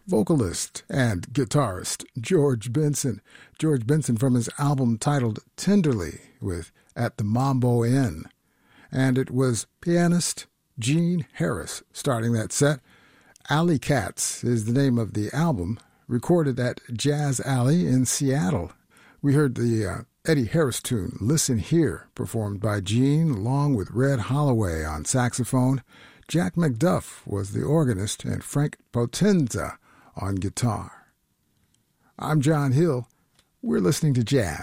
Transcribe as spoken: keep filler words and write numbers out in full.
vocalist and guitarist George Benson. George Benson from his album titled Tenderly with At the Mambo Inn. And it was pianist Gene Harris starting that set. Alley Cats is the name of the album, recorded at Jazz Alley in Seattle. We heard the uh, Eddie Harris tune, Listen Here, performed by Gene, along with Red Holloway on saxophone. Jack McDuff was the organist, and Frank Potenza on guitar. I'm John Hill. We're listening to jazz